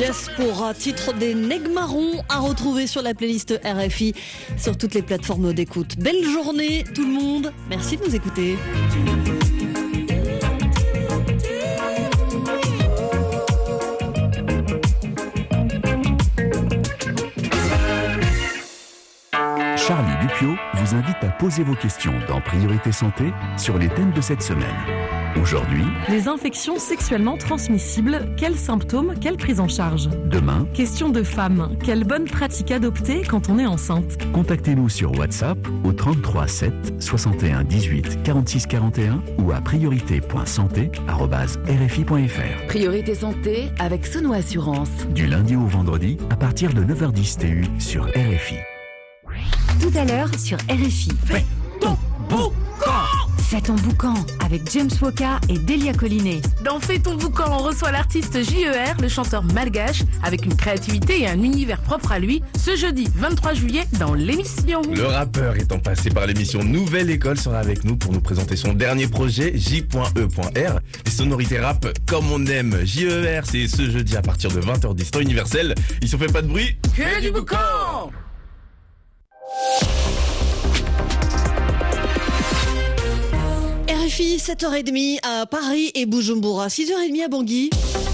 Diaspora, titre des Negmarons à retrouver sur la playlist RFI, sur toutes les plateformes d'écoute. Belle journée tout le monde, merci de nous écouter. Charlie Dupio vous invite à poser vos questions dans Priorité Santé sur les thèmes de cette semaine. Aujourd'hui, les infections sexuellement transmissibles, quels symptômes, quelle prise en charge? Demain, question de femme, quelle bonne pratique adopter quand on est enceinte? Contactez-nous sur WhatsApp au 33 7 61 18 46 41 ou à priorité.santé@rfi.fr. Priorité Santé avec Sono Assurance. Du lundi au vendredi à partir de 9h10 TU sur RFI. Tout à l'heure sur RFI. Fais ton boucan. Fais ton boucan avec James Woka et Delia Collinet. Dans Fais ton boucan, on reçoit l'artiste JER, le chanteur malgache, avec une créativité et un univers propre à lui, ce jeudi 23 juillet dans l'émission. Le rappeur étant passé par l'émission Nouvelle École sera avec nous pour nous présenter son dernier projet, J.E.R. Les sonorités rap comme on aime. JER, c'est ce jeudi à partir de 20h10 temps universel. Il se fait pas de bruit. Que du boucan! RFI, 7h30 à Paris et Bujumbura, 6h30 à Bangui.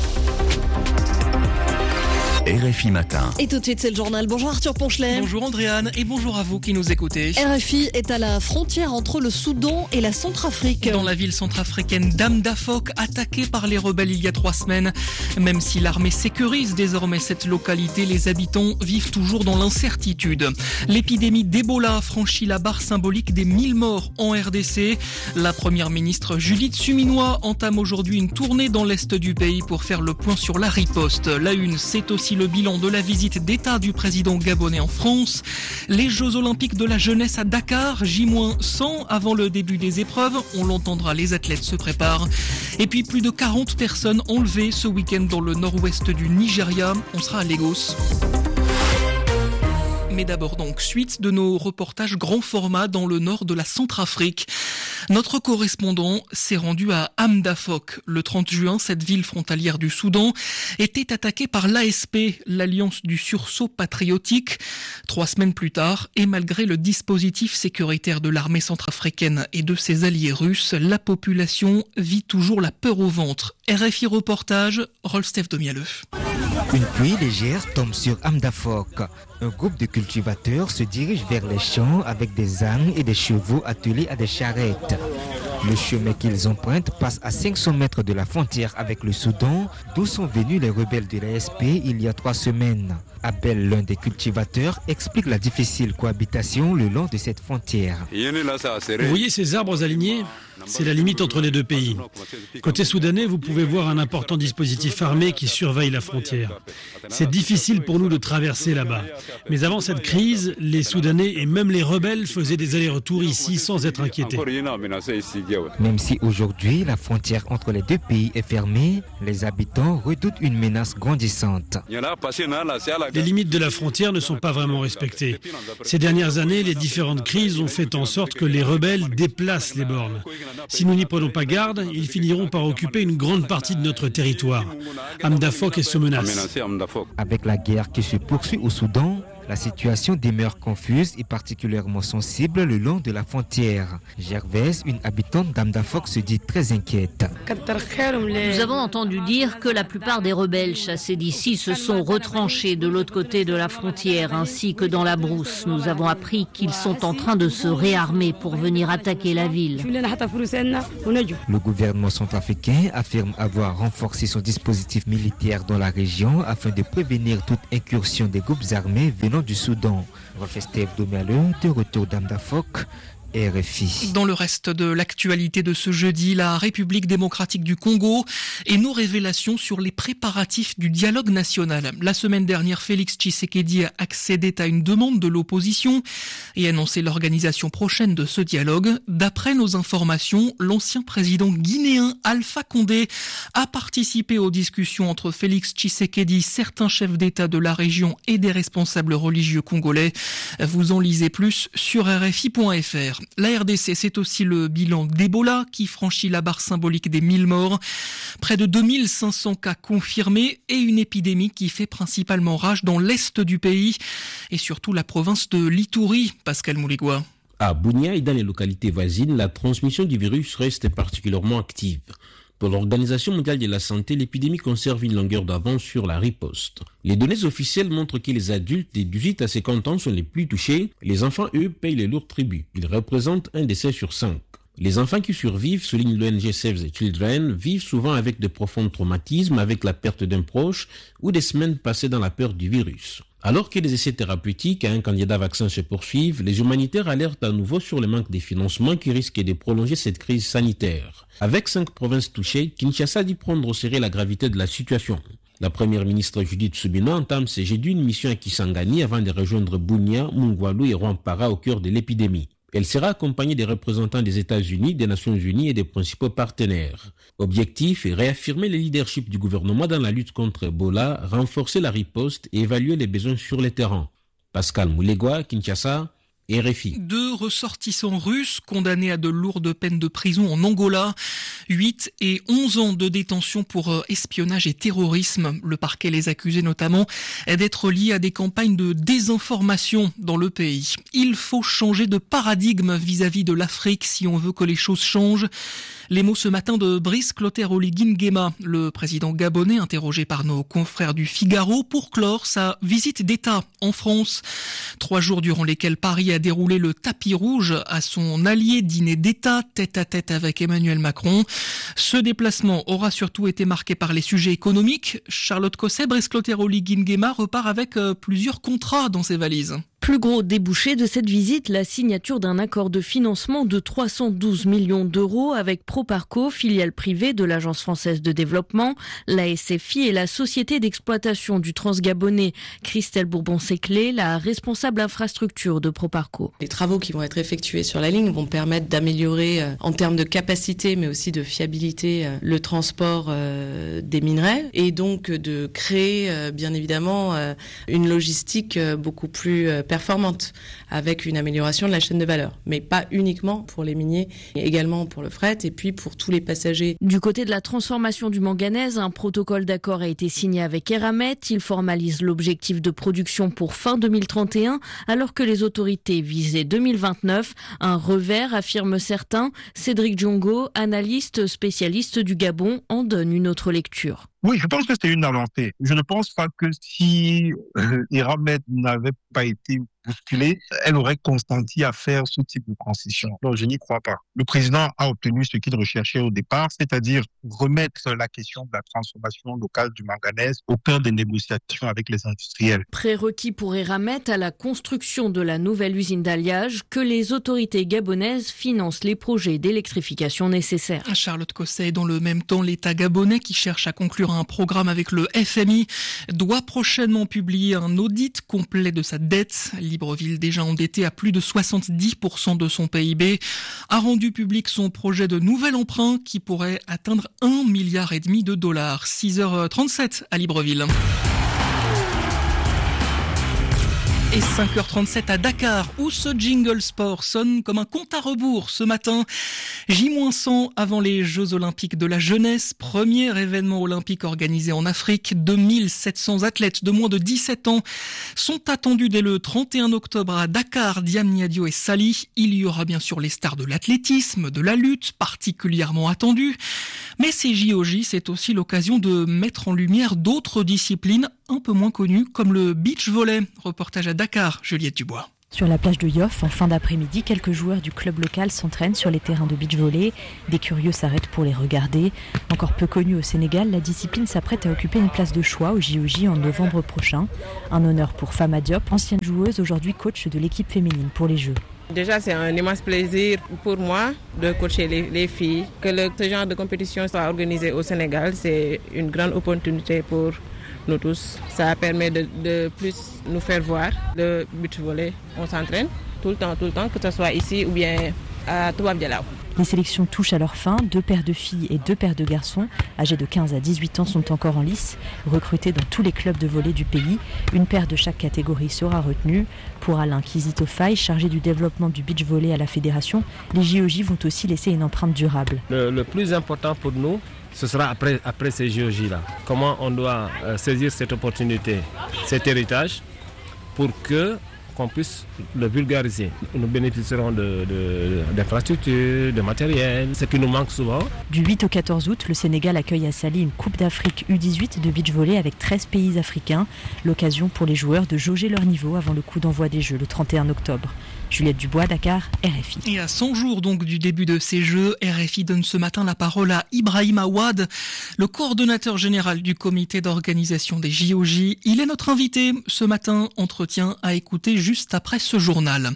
RFI Matin. Et tout de suite, c'est le journal. Bonjour Arthur Ponchelet. Bonjour Andréane et bonjour à vous qui nous écoutez. RFI est à la frontière entre le Soudan et la Centrafrique. Dans la ville centrafricaine d'Amdafok, attaquée par les rebelles il y a 3 semaines. Même si l'armée sécurise désormais cette localité, les habitants vivent toujours dans l'incertitude. L'épidémie d'Ebola franchit la barre symbolique des 1000 morts en RDC. La première ministre Judith Suminwa entame aujourd'hui une tournée dans l'est du pays pour faire le point sur la riposte. La une, c'est aussi le bilan de la visite d'État du président gabonais en France. Les Jeux Olympiques de la jeunesse à Dakar, J-100 avant le début des épreuves. On l'entendra, les athlètes se préparent. Et puis plus de 40 personnes enlevées ce week-end dans le nord-ouest du Nigeria. On sera à Lagos. Mais d'abord donc, suite de nos reportages grand format dans le nord de la Centrafrique. Notre correspondant s'est rendu à Amdafok. Le 30 juin, cette ville frontalière du Soudan était attaquée par l'ASP, l'Alliance du sursaut patriotique. 3 semaines plus tard, et malgré le dispositif sécuritaire de l'armée centrafricaine et de ses alliés russes, la population vit toujours la peur au ventre. RFI reportage, Rolstef Domialeux. Une pluie légère tombe sur Amdafok. Un groupe de cultivateurs se dirige vers les champs avec des ânes et des chevaux attelés à des charrettes. Le chemin qu'ils empruntent passe à 500 mètres de la frontière avec le Soudan, d'où sont venus les rebelles de l'ASP il y a 3 semaines. Abel, l'un des cultivateurs, explique la difficile cohabitation le long de cette frontière. Vous voyez ces arbres alignés ? C'est la limite entre les deux pays. Côté soudanais, vous pouvez voir un important dispositif armé qui surveille la frontière. C'est difficile pour nous de traverser là-bas. Mais avant cette crise, les Soudanais et même les rebelles faisaient des allers-retours ici sans être inquiétés. Même si aujourd'hui la frontière entre les deux pays est fermée, les habitants redoutent une menace grandissante. Les limites de la frontière ne sont pas vraiment respectées. Ces dernières années, les différentes crises ont fait en sorte que les rebelles déplacent les bornes. Si nous n'y prenons pas garde, ils finiront par occuper une grande partie de notre territoire. Amdafok est sous menace. Avec la guerre qui se poursuit au Soudan, la situation demeure confuse et particulièrement sensible le long de la frontière. Gervaise, une habitante d'Amdafok, se dit très inquiète. Nous avons entendu dire que la plupart des rebelles chassés d'ici se sont retranchés de l'autre côté de la frontière ainsi que dans la brousse. Nous avons appris qu'ils sont en train de se réarmer pour venir attaquer la ville. Le gouvernement centrafricain affirme avoir renforcé son dispositif militaire dans la région afin de prévenir toute incursion des groupes armés venant du Soudan. Rolstef Domialeux, de retour d'Amdafok, RFI. Dans le reste de l'actualité de ce jeudi, la République démocratique du Congo et nos révélations sur les préparatifs du dialogue national. La semaine dernière, Félix Tshisekedi a accédé à une demande de l'opposition et annoncé l'organisation prochaine de ce dialogue. D'après nos informations, l'ancien président guinéen Alpha Condé a participé aux discussions entre Félix Tshisekedi, certains chefs d'État de la région et des responsables religieux congolais. Vous en lisez plus sur RFI.fr. sanitaire. La RDC, c'est aussi le bilan d'Ebola qui franchit la barre symbolique des 1000 morts. Près de 2500 cas confirmés et une épidémie qui fait principalement rage dans l'est du pays et surtout la province de l'Ituri. Pascal Mouligua. À Bunia et dans les localités voisines, la transmission du virus reste particulièrement active. Pour l'Organisation mondiale de la santé, l'épidémie conserve une longueur d'avance sur la riposte. Les données officielles montrent que les adultes de 18 à 50 ans sont les plus touchés. Les enfants, eux, payent les lourds tributs. Ils représentent un décès sur 5. Les enfants qui survivent, souligne l'ONG Save the Children, vivent souvent avec de profonds traumatismes, avec la perte d'un proche ou des semaines passées dans la peur du virus. Alors que les essais thérapeutiques à un candidat vaccin se poursuivent, les humanitaires alertent à nouveau sur le manque de financement qui risque de prolonger cette crise sanitaire. Avec 5 provinces touchées, Kinshasa dit prendre au sérieux la gravité de la situation. La première ministre Judith Suminwa entame ce jeudi une mission à Kisangani avant de rejoindre Bunia, Mungwalu et Rwampara au cœur de l'épidémie. Elle sera accompagnée des représentants des États-Unis, des Nations Unies et des principaux partenaires. Objectif est réaffirmer le leadership du gouvernement dans la lutte contre Ebola, renforcer la riposte et évaluer les besoins sur le terrain. Pascal Moulegua, Kinshasa, RFI. 2 ressortissants russes condamnés à de lourdes peines de prison en Angola. 8 et 11 ans de détention pour espionnage et terrorisme. Le parquet les accusait notamment d'être liés à des campagnes de désinformation dans le pays. Il faut changer de paradigme vis-à-vis de l'Afrique si on veut que les choses changent. Les mots ce matin de Brice Clotaire Oligui Nguema, le président gabonais interrogé par nos confrères du Figaro pour clore sa visite d'État en France. 3 jours durant lesquels Paris a déroulé le tapis rouge à son allié dîner d'État tête à tête avec Emmanuel Macron. Ce déplacement aura surtout été marqué par les sujets économiques. Charlotte Cosset, Brice Clotaire Oligui Nguema repart avec plusieurs contrats dans ses valises. Plus gros débouché de cette visite, la signature d'un accord de financement de 312 millions d'euros avec Proparco, filiale privée de l'Agence française de développement, la SFI et la société d'exploitation du Transgabonais. Christelle Bourbon-Séclé, la responsable infrastructure de Proparco. Les travaux qui vont être effectués sur la ligne vont permettre d'améliorer en termes de capacité mais aussi de fiabilité le transport des minerais et donc de créer bien évidemment une logistique beaucoup plus performante avec une amélioration de la chaîne de valeur, mais pas uniquement pour les miniers, mais également pour le fret et puis pour tous les passagers. Du côté de la transformation du manganèse, un protocole d'accord a été signé avec Eramet. Il formalise l'objectif de production pour fin 2031, alors que les autorités visaient 2029. Un revers, affirment certains. Cédric Djongo, analyste spécialiste du Gabon, en donne une autre lecture. Oui, je pense que c'est une avancée. Je ne pense pas que si Eramet n'avait pas été bousculée, elle aurait consenti à faire ce type de transition. Donc, je n'y crois pas. Le président a obtenu ce qu'il recherchait au départ, c'est-à-dire remettre la question de la transformation locale du manganèse au cœur des négociations avec les industriels. Prérequis pour Eramet à la construction de la nouvelle usine d'alliage, que les autorités gabonaises financent les projets d'électrification nécessaires. Charlotte Cosset, dans le même temps, l'État gabonais qui cherche à conclure un programme avec le FMI doit prochainement publier un audit complet de sa dette. Libreville, déjà endetté à plus de 70% de son PIB, a rendu public son projet de nouvel emprunt qui pourrait atteindre 1,5 milliard de dollars. 6h37 à Libreville. Et 5h37 à Dakar, où ce jingle sport sonne comme un compte à rebours ce matin. J-100 avant les Jeux Olympiques de la jeunesse, premier événement olympique organisé en Afrique. 2700 athlètes de moins de 17 ans sont attendus dès le 31 octobre à Dakar, Diamniadio et Sali. Il y aura bien sûr les stars de l'athlétisme, de la lutte, particulièrement attendues. Mais ces JOJ, c'est aussi l'occasion de mettre en lumière d'autres disciplines un peu moins connues, comme le beach volley. Reportage à Dakar, Juliette Dubois. Sur la plage de Yoff, en fin d'après-midi, quelques joueurs du club local s'entraînent sur les terrains de beach volley. Des curieux s'arrêtent pour les regarder. Encore peu connue au Sénégal, la discipline s'apprête à occuper une place de choix au JOJ en novembre prochain. Un honneur pour Fama Diop, ancienne joueuse, aujourd'hui coach de l'équipe féminine pour les Jeux. Déjà, c'est un immense plaisir pour moi de coacher les filles. Que ce genre de compétition soit organisé au Sénégal, c'est une grande opportunité pour nous tous. Ça permet de plus nous faire voir le beach volley. On s'entraîne tout le temps, que ce soit ici ou bien à Toubab Dialaw. Les sélections touchent à leur fin. 2 paires de filles et 2 paires de garçons, âgés de 15 à 18 ans, sont encore en lice, recrutés dans tous les clubs de volley du pays. Une paire de chaque catégorie sera retenue. Pour Alain Kizitofaï, chargé du développement du beach volley à la fédération, les JOJ vont aussi laisser une empreinte durable. Le plus important pour nous, ce sera après ces JOJ-là. Comment on doit saisir cette opportunité, cet héritage, pour qu'on puisse le vulgariser. Nous bénéficierons d'infrastructures, de matériel, ce qui nous manque souvent. Du 8 au 14 août, le Sénégal accueille à Saly une Coupe d'Afrique U18 de beach volley avec 13 pays africains. L'occasion pour les joueurs de jauger leur niveau avant le coup d'envoi des Jeux le 31 octobre. Juliette Dubois, Dakar, RFI. Et à 100 jours donc du début de ces Jeux, RFI donne ce matin la parole à Ibrahim Awad, le coordonnateur général du comité d'organisation des JOJ. Il est notre invité ce matin, entretien à écouter juste après ce journal.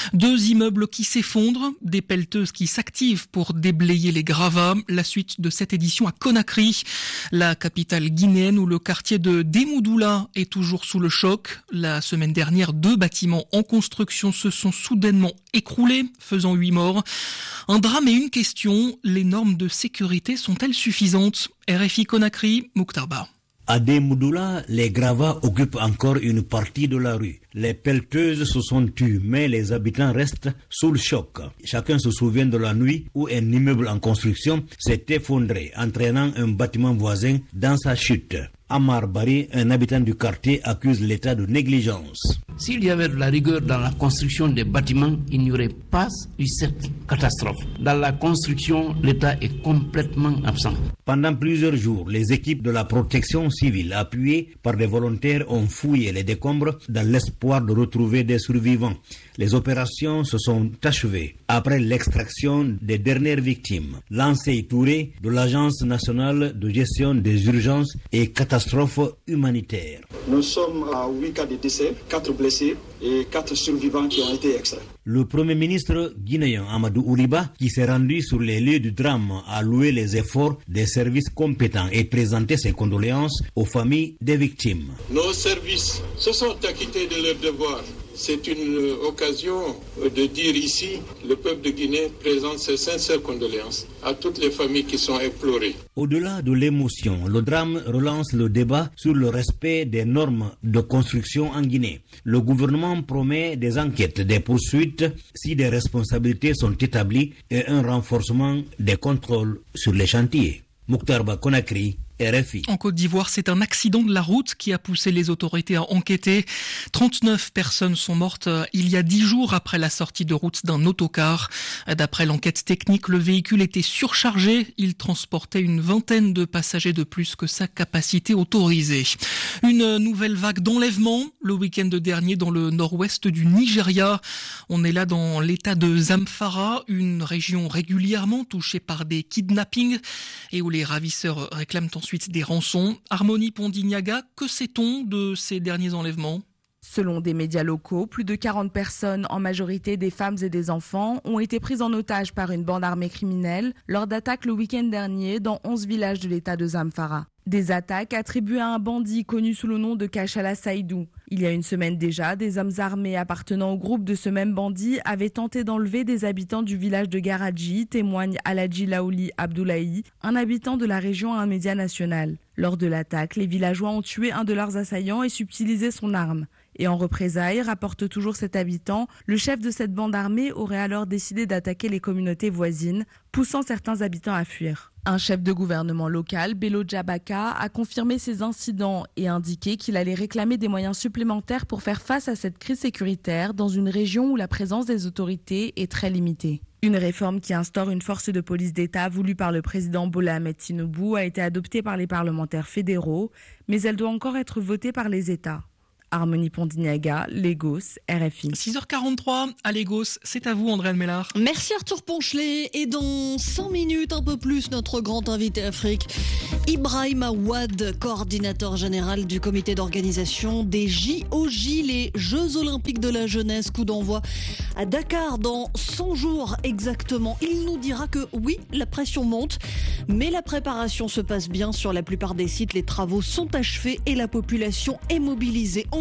2 immeubles qui s'effondrent, des pelleteuses qui s'activent pour déblayer les gravats. La suite de cette édition à Conakry, la capitale guinéenne où le quartier de Demoudoula est toujours sous le choc. La semaine dernière, 2 bâtiments en construction se sont soudainement écroulés, faisant 8 morts. Un drame et une question, les normes de sécurité sont-elles suffisantes? RFI Conakry, Mouktarba. À Demoudoula, les gravats occupent encore une partie de la rue. Les pelleteuses se sont tues, mais les habitants restent sous le choc. Chacun se souvient de la nuit où un immeuble en construction s'est effondré, entraînant un bâtiment voisin dans sa chute. Amar Bari, un habitant du quartier, accuse l'État de négligence. S'il y avait de la rigueur dans la construction des bâtiments, il n'y aurait pas eu cette catastrophe. Dans la construction, l'État est complètement absent. Pendant plusieurs jours, les équipes de la protection civile, appuyées par des volontaires, ont fouillé les décombres dans l'espoir de retrouver des survivants. Les opérations se sont achevées après l'extraction des dernières victimes. Lancé Touré de l'Agence nationale de gestion des urgences et catastrophes humanitaires. Nous sommes à 8 cas de décès, 4 blessés et 4 survivants qui ont été extraits. Le Premier ministre guinéen Amadou Ouriba, qui s'est rendu sur les lieux du drame, a loué les efforts des services compétents et présenté ses condoléances aux familles des victimes. Nos services se sont acquittés de leur devoir. C'est une occasion de dire ici, le peuple de Guinée présente ses sincères condoléances à toutes les familles qui sont éplorées. Au-delà de l'émotion, le drame relance le débat sur le respect des normes de construction en Guinée. Le gouvernement promet des enquêtes, des poursuites si des responsabilités sont établies et un renforcement des contrôles sur les chantiers. Mouktarba, Conakry, RFI. En Côte d'Ivoire, c'est un accident de la route qui a poussé les autorités à enquêter. 39 personnes sont mortes il y a 10 jours après la sortie de route d'un autocar. D'après l'enquête technique, le véhicule était surchargé. Il transportait une vingtaine de passagers de plus que sa capacité autorisée. Une nouvelle vague d'enlèvement le week-end dernier dans le nord-ouest du Nigeria. On est là dans l'état de Zamfara, une région régulièrement touchée par des kidnappings et où les ravisseurs réclament ensuite des rançons. Harmonie Pondignaga, que sait-on de ces derniers enlèvements ? Selon des médias locaux, plus de 40 personnes, en majorité des femmes et des enfants, ont été prises en otage par une bande armée criminelle lors d'attaques le week-end dernier dans 11 villages de l'état de Zamfara. Des attaques attribuées à un bandit connu sous le nom de Kachala Saïdou. Il y a une semaine déjà, des hommes armés appartenant au groupe de ce même bandit avaient tenté d'enlever des habitants du village de Garadji, témoigne Aladji Laouli Abdoulaye, un habitant de la région à un média national. Lors de l'attaque, les villageois ont tué un de leurs assaillants et subtilisé son arme. Et en représailles, rapporte toujours cet habitant, le chef de cette bande armée aurait alors décidé d'attaquer les communautés voisines, poussant certains habitants à fuir. Un chef de gouvernement local, Bello Djabaka, a confirmé ces incidents et indiqué qu'il allait réclamer des moyens supplémentaires pour faire face à cette crise sécuritaire dans une région où la présence des autorités est très limitée. Une réforme qui instaure une force de police d'État voulue par le président Bola Ahmed Tinubu a été adoptée par les parlementaires fédéraux, mais elle doit encore être votée par les États. Harmonie Pondignaga, Lagos, RFI. 6h43 à Lagos, c'est à vous Andréane Mélard. Merci Arthur Ponchelet. Et dans 5 minutes, un peu plus, notre grand invité Afrique, Ibrahim Awad, coordinateur général du comité d'organisation des JOJ, les Jeux Olympiques de la Jeunesse, coup d'envoi à Dakar dans 100 jours exactement. Il nous dira que oui, la pression monte, mais la préparation se passe bien sur la plupart des sites. Les travaux sont achevés et la population est mobilisée. En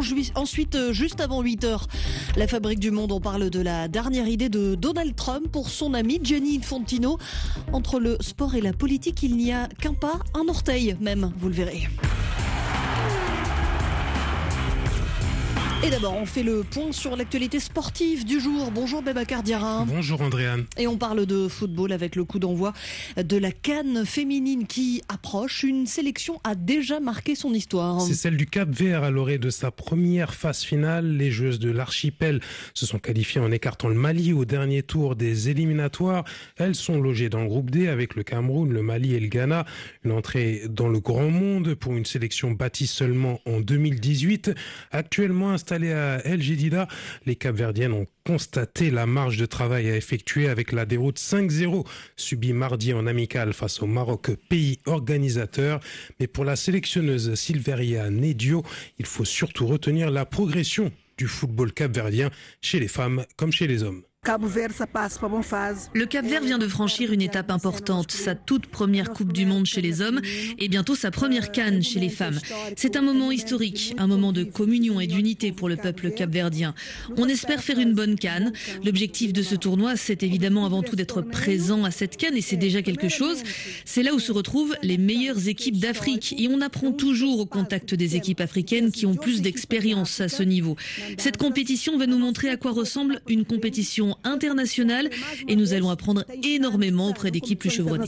Ensuite, juste avant 8h, la Fabrique du Monde, on parle de la dernière idée de Donald Trump pour son ami Gianni Infantino. Entre le sport et la politique, il n'y a qu'un pas, un orteil même, vous le verrez. Et d'abord, on fait le point sur l'actualité sportive du jour. Bonjour Babacar Diarra. Bonjour Andréane. Et on parle de football avec le coup d'envoi de la CAN féminine qui approche. Une sélection a déjà marqué son histoire. C'est celle du Cap-Vert à l'orée de sa première phase finale. Les joueuses de l'archipel se sont qualifiées en écartant le Mali au dernier tour des éliminatoires. Elles sont logées dans le groupe D avec le Cameroun, le Mali et le Ghana. Une entrée dans le grand monde pour une sélection bâtie seulement en 2018. Actuellement installée à El Jadida, les Cap-Verdiennes ont constaté la marge de travail à effectuer avec la déroute 5-0 subie mardi en amical face au Maroc, pays organisateur. Mais pour la sélectionneuse Silveria Nedio, il faut surtout retenir la progression du football capverdien chez les femmes comme chez les hommes. Le Cap-Vert vient de franchir une étape importante, sa toute première Coupe du Monde chez les hommes et bientôt sa première CAN chez les femmes. C'est un moment historique, un moment de communion et d'unité pour le peuple capverdien. On espère faire une bonne CAN. L'objectif de ce tournoi, c'est évidemment avant tout d'être présent à cette CAN et c'est déjà quelque chose. C'est là où se retrouvent les meilleures équipes d'Afrique et on apprend toujours au contact des équipes africaines qui ont plus d'expérience à ce niveau. Cette compétition va nous montrer à quoi ressemble une compétition internationale et nous allons apprendre énormément auprès d'équipes plus chevronnées.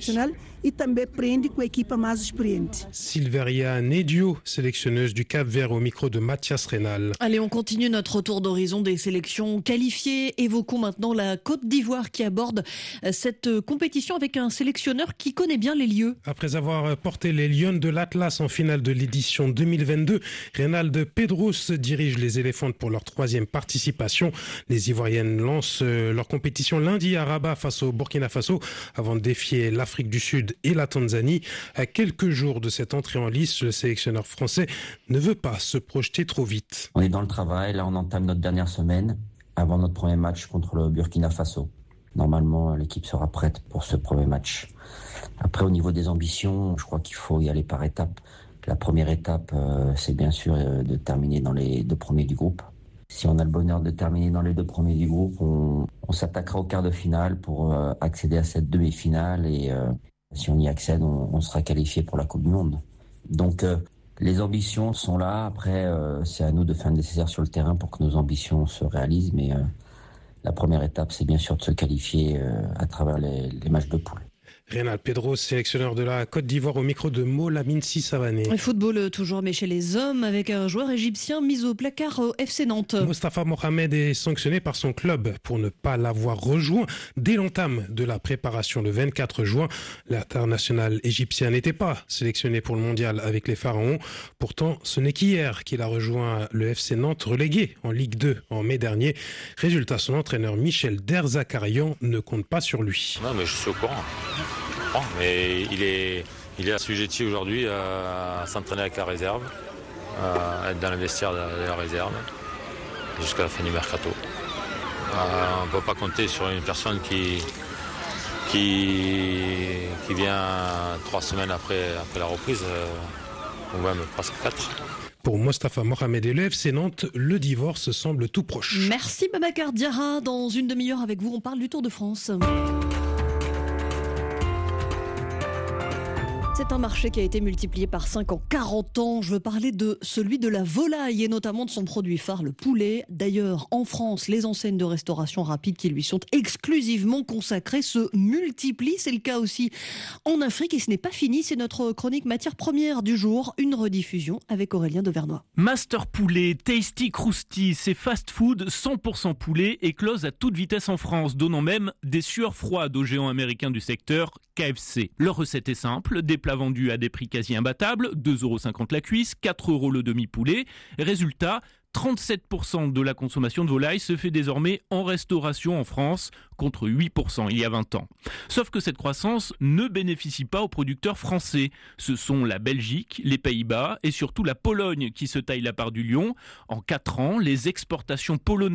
Silveria Nedio, sélectionneuse du Cap-Vert au micro de Mathias Rénal. Allez, on continue notre tour d'horizon des sélections qualifiées. Évoquons maintenant la Côte d'Ivoire qui aborde cette compétition avec un sélectionneur qui connaît bien les lieux. Après avoir porté les Lions de l'Atlas en finale de l'édition 2022, Reynald Pedros dirige les Éléphantes pour leur 3e participation. Les Ivoiriennes lancent leur compétition lundi à Rabat face au Burkina Faso avant de défier l'Afrique du Sud et la Tanzanie. À quelques jours de cette entrée en lice, le sélectionneur français ne veut pas se projeter trop vite. On est dans le travail, là on entame notre dernière semaine avant notre premier match contre le Burkina Faso. Normalement, l'équipe sera prête pour ce premier match. Après, au niveau des ambitions, je crois qu'il faut y aller par étapes. La première étape, c'est bien sûr de terminer dans les 2 premiers du groupe. Si on a le bonheur de terminer dans les 2 premiers du groupe, on s'attaquera au quart de finale pour accéder à cette demi-finale et si on y accède, on sera qualifié pour la Coupe du Monde. Donc les ambitions sont là. Après, c'est à nous de faire le nécessaire sur le terrain pour que nos ambitions se réalisent. Mais la première étape, c'est bien sûr de se qualifier à travers les matchs de poule. Reynald Pedros, sélectionneur de la Côte d'Ivoire au micro de Molamine Sissavané. Le football toujours, mais chez les hommes, avec un joueur égyptien mis au placard au FC Nantes. Mostafa Mohamed est sanctionné par son club pour ne pas l'avoir rejoint dès l'entame de la préparation le 24 juin. L'international égyptien n'était pas sélectionné pour le mondial avec les Pharaons. Pourtant, ce n'est qu'hier qu'il a rejoint le FC Nantes, relégué en Ligue 2 en mai dernier. Résultat, son entraîneur Michel Derzakarian ne compte pas sur lui. Non, mais je suis au courant. Mais il est assujetti aujourd'hui à s'entraîner avec la réserve, à être dans le vestiaire de la réserve jusqu'à la fin du mercato. On ne peut pas compter sur une personne qui vient 3 semaines après la reprise, ou même presque 4. Pour Mostafa Mohamed et le FC Nantes, le divorce semble tout proche. Merci Babacar Diarra. Dans une demi-heure avec vous, on parle du Tour de France. C'est un marché qui a été multiplié par 5 en 40 ans. Je veux parler de celui de la volaille et notamment de son produit phare, le poulet. D'ailleurs, en France, les enseignes de restauration rapide qui lui sont exclusivement consacrées se multiplient. C'est le cas aussi en Afrique et ce n'est pas fini. C'est notre chronique matière première du jour. Une rediffusion avec Aurélien Devernois. Master Poulet, Tasty Krusty, ces fast-food 100% poulet éclosent à toute vitesse en France, donnant même des sueurs froides aux géants américains du secteur, KFC. Leur recette est simple, des plats vendus à des prix quasi imbattables, 2,50 € la cuisse, 4 € le demi-poulet. Résultat, 37% de la consommation de volaille se fait désormais en restauration en France, contre 8% il y a 20 ans. Sauf que cette croissance ne bénéficie pas aux producteurs français. Ce sont la Belgique, les Pays-Bas et surtout la Pologne qui se taillent la part du lion. En 4 ans, les exportations polonaises